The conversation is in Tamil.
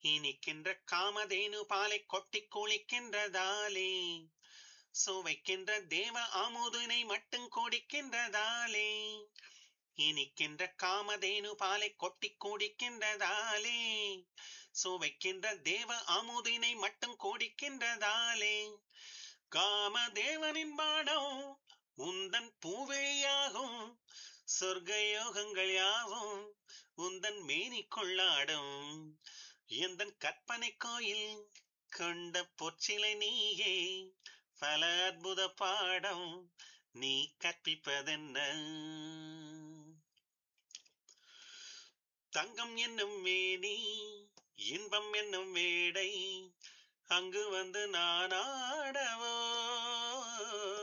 இனிக்கின்ற காமதேனு பாலை கொட்டிக் குளிக்கின்றதாலே சுவைக்கின்ற தேவ அமுதினை மட்டும் குடிக்கின்றதாலே இனிக்கின்ற காமதேனு பாலை கொட்டிக் குடிக்கின்றதாலே சுவைக்கின்ற தேவ அமுதினை மட்டும் குடிக்கின்றதாலே காமதேவனின் பாடம் உந்தன் பூவிழியாகும் சொர்க்க யோகங்கள் யாவும் உந்தன் மேனி கொள்ளாடும் எந்தன் கற்பனை கோயில் கொண்ட பொற்சிலை நீயே பல அற்புத பாடம் நீ கற்பிப்பதென்ன தங்கம் என்னும் மேனி இன்பம் என்னும் மேடை அங்கு வந்து நான் ஆடவோ